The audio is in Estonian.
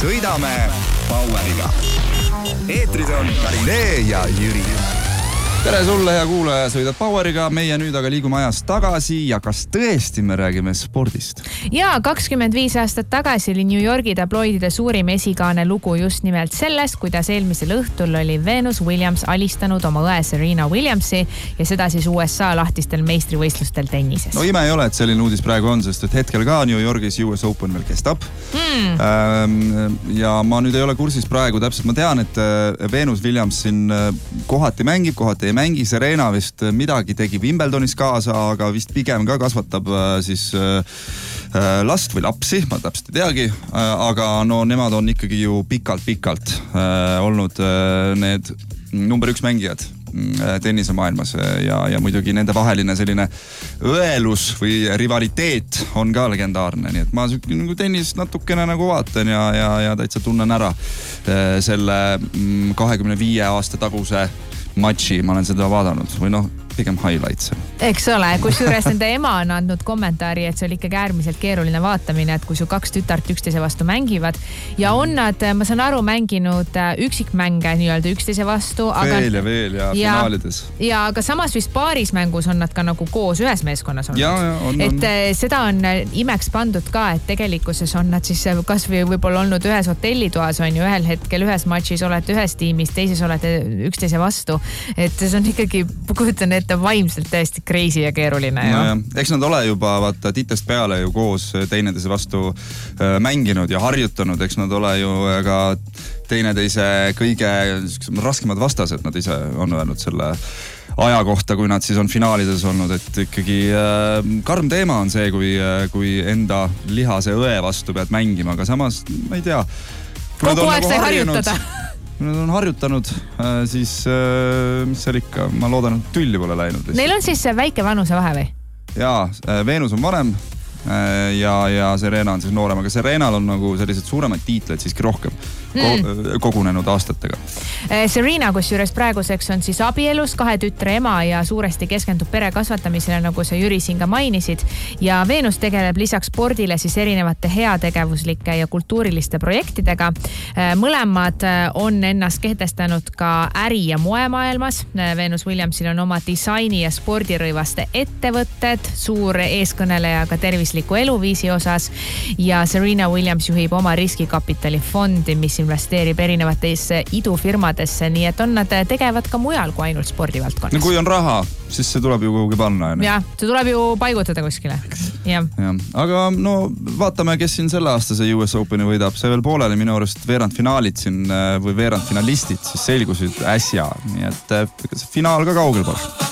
Sõidame Poweriga. Eetris on Karinee ja Jüri. Tere sulle, hea kuulaja, sõidad Poweriga. Meie nüüd aga liigume ajas tagasi ja kas tõesti me räägime spordist? Ja 25 aastat tagasi oli New Yorgi tabloidide suurim esikaane lugu just nimelt sellest, kuidas eelmisel õhtul oli Venus Williams alistanud oma õe Serena Williamsi ja seda siis USA lahtistel meistrivõistlustel tennises. No ime ei ole, et selline uudis praegu on, sest et hetkel ka New Yorgis US Open veel kestab. Ja ma nüüd ei ole kursis praegu täpselt. Ma tean, et Venus Williams siin kohati mängib, kohati ei mängi. Serena vist midagi tegi Wimbledonis kaasa, aga vist pigem ka kasvatab siis last või lapsi, ma täpselt ei teagi. Aga no nemad on ikkagi ju pikalt olnud need number 1 mängijad tennisemaailmas ja muidugi nende vaheline selline õelus või rivaliteet on ka legendaarne. Nii et ma nagu tennis natukene nagu vaatan ja täitsa tunnen ära selle 25 aasta taguse matši, ma olen seda vaadanud või noh, pigem highlights. Eks ole, kusjuures nende ema on andnud kommentaari, et see oli ikkagi äärmiselt keeruline vaatamine, et kui su 2 tütart üksteise vastu mängivad ja on nad, ma saan aru, mänginud üksikmänge nii-öelda üksteise vastu. Veel ja finaalides. Ja aga samas vist paarismängus on nad ka nagu koos ühes meeskonnas olnud. Et seda on imeks pandud ka, et tegelikkuses on nad siis kas või võib-olla olnud ühes hotellitoas, on ju ühel hetkel ühes matšis olete ühes tiimis, teises olete üksteise vastu. Et see on ikkagi, kujutan ette, vaimselt täiesti crazy ja keeruline. No, eks nad ole juba vaata titest peale ju koos teineteise vastu mänginud ja harjutanud. Eks nad ole ju ka teineteise kõige raskemad vastased. Nad ise on öelnud selle aja kohta, kui nad siis on finaalides olnud, et ikkagi karm teema on see, kui enda lihase õe vastu pead mängima, aga samas, ma ei tea. Kogu aeg sai harjutada. Kui nad on harjutanud, siis mis seal ikka, ma loodan, et tülli pole läinud. Neil on siis väike vanuse vahe või? Jaa, Venus on vanem ja Serena on siis noorem, aga Serenal on nagu sellised suuremad tiitled siiski rohkem kogunenud aastatega. Serena, kusjuures praeguseks on siis abielus 2 tütre ema ja suuresti keskendub pere kasvatamisele, nagu sa Jüri siin ka mainisid. Ja Venus tegeleb lisaks spordile siis erinevate heategevuslike ja kultuuriliste projektidega. Mõlemad on ennast kehtestanud ka äri- ja moemaailmas. Venus Williamsil on oma disaini ja spordirõivaste ettevõtted, suur eeskõneleja ka tervisliku eluviisi osas ja Serena Williams juhib oma riskikapitali fondi, mis investeerib erinevatesse idufirmadesse, nii et on nad tegevad ka mujal kui ainult spordivaldkonnas. No kui on raha, siis see tuleb ju kuhugi panna. Ja, see tuleb ju paigutada kuskile. Ja. Aga no vaatame, kes siin selle aastase US Openi võidab. See veel pooleli minu arust veerandfinaalid siin või veerandfinalistid siis selgusid äsja. Nii et finaal ka kaugel pole.